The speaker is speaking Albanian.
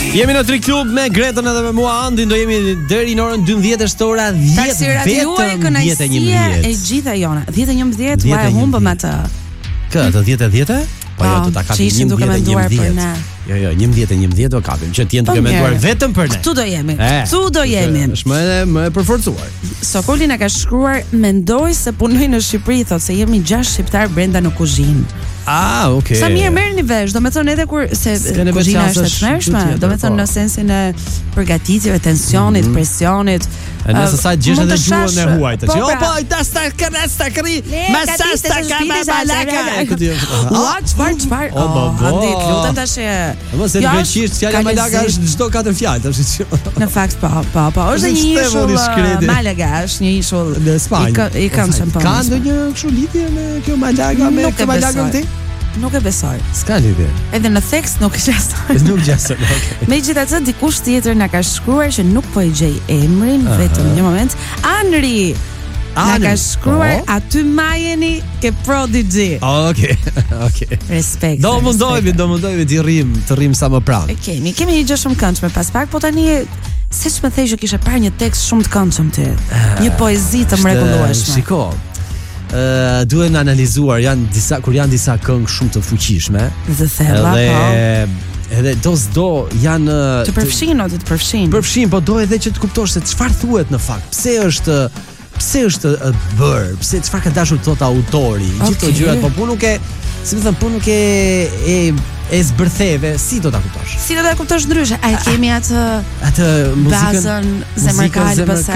Jemi në Tri Klub me Gretën edhe me mua Andin. Do jemi deri në orën 12 shtora 10 vetëm 10:11. E gjitha jona 10:11 ua e humbëm atë. Kë të 10:10? Po jo, të ta kapim 11:11. Jo, 11:11 do kapim, që t'jen duke menduar vetëm për ne. Këtu do jemi. Këtu do jemi. Është më e përforcuar. Sokoli na ka shkruar, mendoj se punoj në Shqipëri, thotë se jemi 6 shqiptar brenda në kuzhinë. Ah, okay. Sa mirë merrni vesh, domethënë edhe kur se kuzhina është e tmerrshme, domethënë në sensin e përgatitjeve, tensionit, presionit. Nëse sa gjesh edhe gjuhën e huajtë. Që po, ta sta kri, ma sa sta kama balaka. Çfarë? Andi, lutem tash. Mos e greqisht, fjala malaga është çdo 4 fjalë, tash. Në fakt po. Është një ishull Malaga, është një ishull në Spanjë. I këndshëm po. Ka ndonjë kështu lidhje me kjo Malaga me këtë Malagën ti? Nuk e besoj. S'ka lidhje. Edhe në tekst nuk gjasoj. Nuk gjasoj. Okay. Megjithatë dikush tjetër na ka shkruar që nuk po i gjej emrin, vetëm një moment. Anri na ka shkruar aty majeni ke Prodigy. Okej. Respekt. Do mundohemi të rrim sa më pranë. Kemi një gjë shumë këndshme pas pak, po tani siç më thej që kishe parë një tekst shumë të këndshëm ti. Një poezi të mrekullueshme. Shiko. Duhen analizuar kur janë disa këngë shumë të fuqishme. Dhe thella, edhe do janë të përfshin. Përfshin, po do edhe që të kuptosh se çfarë thuhet në fakt. Pse është bër, çfarë ka dashur të thotë autori, gjithë këto gjërat, po nuk e zbërtheve, si do ta kuptosh? Si do ta kuptosh ndryshe? A kemi atë muzikën bazën zemërkale